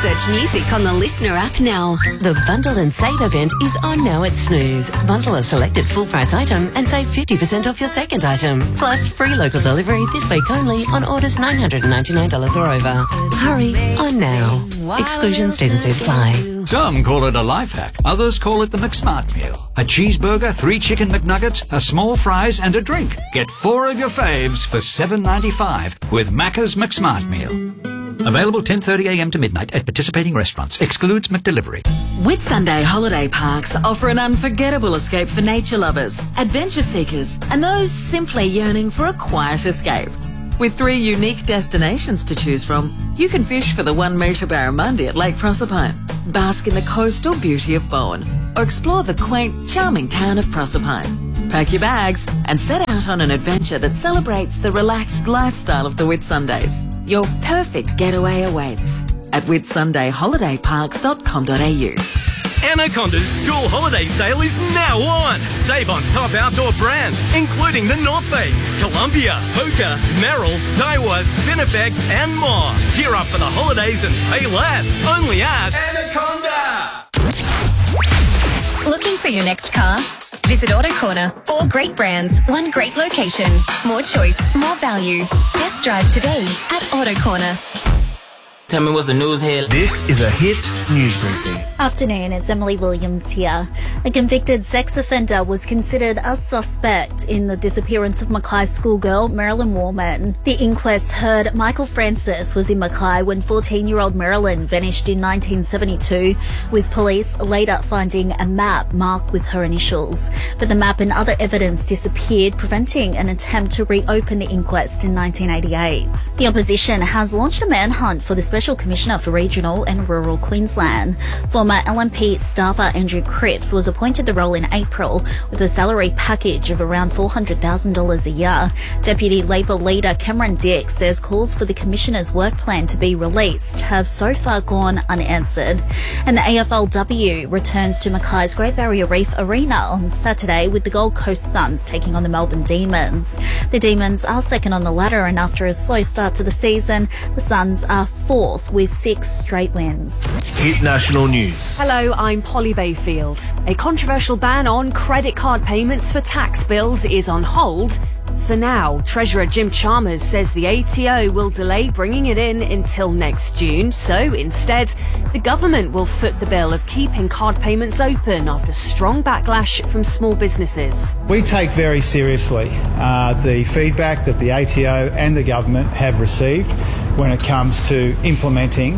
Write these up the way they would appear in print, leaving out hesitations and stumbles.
Search music on the Listener app now. The Bundle and Save event is on now at Snooze. Bundle a selected full price item and save 50% off your second item. Plus free local delivery this week only on orders $999 or over. Hurry on now. Exclusions, T's and C's apply. Some call it a life hack. Others call it the McSmart meal. A cheeseburger, 3 chicken McNuggets, a small fries and a drink. Get 4 of your faves for $7.95 with Macca's McSmart meal. Available 10:30am to midnight at participating restaurants. Excludes McDelivery. Whitsunday holiday parks offer an unforgettable escape for nature lovers, adventure seekers, and those simply yearning for a quiet escape. With 3 unique destinations to choose from, you can fish for the 1 metre barramundi at Lake Proserpine, bask in the coastal beauty of Bowen, or explore the quaint, charming town of Proserpine. Pack your bags and set out on an adventure that celebrates the relaxed lifestyle of the Whitsundays. Your perfect getaway awaits at whitsundayholidayparks.com.au. Anaconda's school holiday sale is now on. Save on top outdoor brands, including the North Face, Columbia, Hoka, Merrill, Daiwa, Spinifex, and more. Gear up for the holidays and pay less. Only at Anaconda. Looking for your next car? Visit Auto Corner. 4 great brands, 1 great location. More choice, more value. Test drive today at Auto Corner. Tell me what's the news here. This is a Hit News Briefing. Afternoon, it's Emily Williams here. A convicted sex offender was considered a suspect in the disappearance of Mackay schoolgirl Marilyn Warman. The inquest heard Michael Francis was in Mackay when 14-year-old Marilyn vanished in 1972, with police later finding a map marked with her initials. But the map and other evidence disappeared, preventing an attempt to reopen the inquest in 1988. The opposition has launched a manhunt for the Special Commissioner for Regional and Rural Queensland. Former LNP staffer Andrew Cripps was appointed the role in April with a salary package of around $400,000 a year. Deputy Labor leader Cameron Dick says calls for the Commissioner's work plan to be released have so far gone unanswered. And the AFLW returns to Mackay's Great Barrier Reef Arena on Saturday with the Gold Coast Suns taking on the Melbourne Demons. The Demons are second on the ladder, and after a slow start to the season, the Suns are 4th with 6 straight wins. Hit National News. Hello, I'm Polly Bayfield. A controversial ban on credit card payments for tax bills is on hold. For now, Treasurer Jim Chalmers says the ATO will delay bringing it in until next June, so instead, the government will foot the bill of keeping card payments open after strong backlash from small businesses. We take very seriously the feedback that the ATO and the government have received when it comes to implementing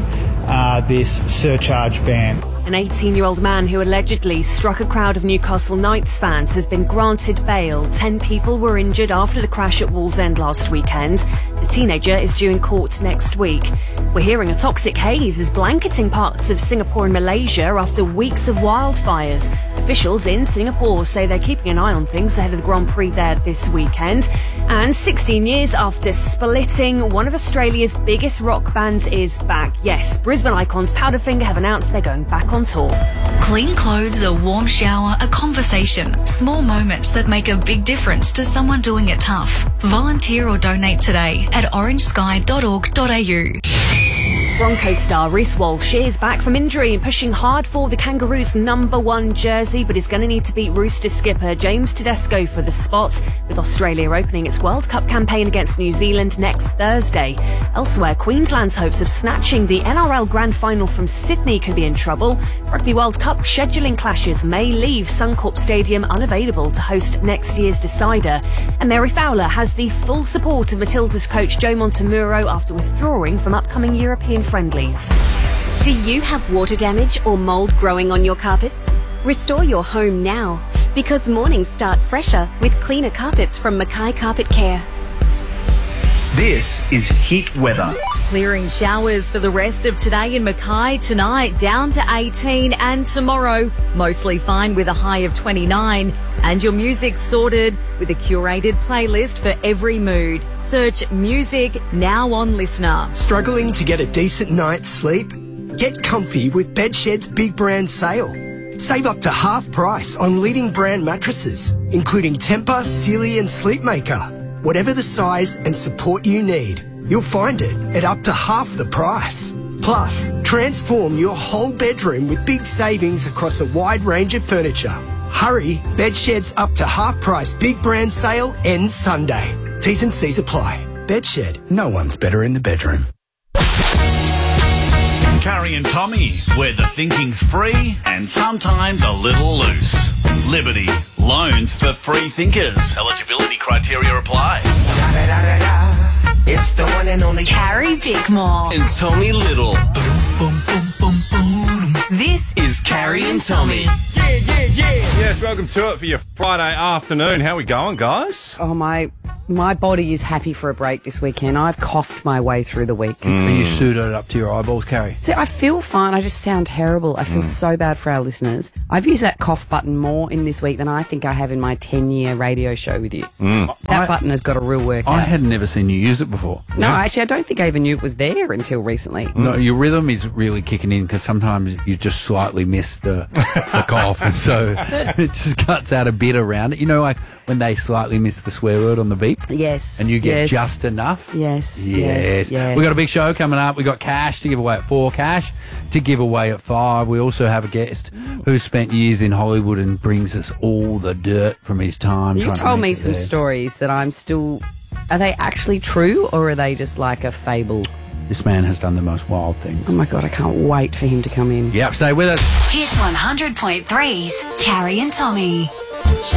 this surcharge ban. An 18-year-old man who allegedly struck a crowd of Newcastle Knights fans has been granted bail. 10 people were injured after the crash at Wallsend last weekend. The teenager is due in court next week. We're hearing a toxic haze is blanketing parts of Singapore and Malaysia after weeks of wildfires. Officials in Singapore say they're keeping an eye on things ahead of the Grand Prix there this weekend. And 16 years after splitting, one of Australia's biggest rock bands is back. Yes, Brisbane icons Powderfinger have announced they're going back on tour. Clean clothes, a warm shower, a conversation. Small moments that make a big difference to someone doing it tough. Volunteer or donate today at orangesky.org.au. Broncos star Reece Walsh is back from injury and pushing hard for the Kangaroos' #1 jersey, but is going to need to beat Roosters skipper James Tedesco for the spot, with Australia opening its World Cup campaign against New Zealand next Thursday. Elsewhere, Queensland's hopes of snatching the NRL Grand Final from Sydney could be in trouble. Rugby World Cup scheduling clashes may leave Suncorp Stadium unavailable to host next year's decider. And Mary Fowler has the full support of Matilda's coach Joe Montemuro after withdrawing from upcoming European friendlies. Do you have water damage or mould growing on your carpets? Restore your home now, because mornings start fresher with cleaner carpets from Mackay Carpet Care. This is Hit Weather. Clearing showers for the rest of today in Mackay, tonight down to 18, and tomorrow mostly fine with a high of 29. And your music sorted with a curated playlist for every mood. Search music now on Listener. Struggling to get a decent night's sleep? Get comfy with Bedshed's big brand sale. Save up to half price on leading brand mattresses, including Tempur, Sealy and Sleepmaker. Whatever the size and support you need, you'll find it at up to half the price. Plus, Transform your whole bedroom with big savings across a wide range of furniture. Hurry, Bedshed's up to half price big brand sale ends Sunday. T's and C's apply. Bedshed, no one's better in the bedroom. Carrie and Tommy, where the thinking's free and sometimes a little loose. Liberty, loans for free thinkers. Eligibility criteria apply. It's the one and only Carrie Bickmore and Tommy Little. This is Carrie and Tommy. Yes, welcome to it for your Friday afternoon. How we going, guys? Oh, my body is happy for a break this weekend. I've coughed my way through the week. Are you pseudoed up to your eyeballs, Carrie? See, I feel fine. I just sound terrible. I feel so bad for our listeners. I've used that cough button more in this week than I think I have in my 10-year radio show with you. That button has got a real workout. I had never seen you use it before. No, actually, I don't think I even knew it was there until recently. No, your rhythm is really kicking in because sometimes you just slightly miss the cough, and so it just cuts out a bit around it. You know, like when they slightly miss the swear word on the beep? Yes. And you get just enough? Yes. Yes. Yes. We got a big show coming up. We got cash to give away at 4, cash to give away at 5. We also have a guest who spent years in Hollywood and brings us all the dirt from his time. You told me some stories that I'm still... Are they actually true or are they just like a fable? This man has done the most wild things. Oh my God, I can't wait for him to come in. Yep, stay with us. Hit 100.3's Carrie and Tommy.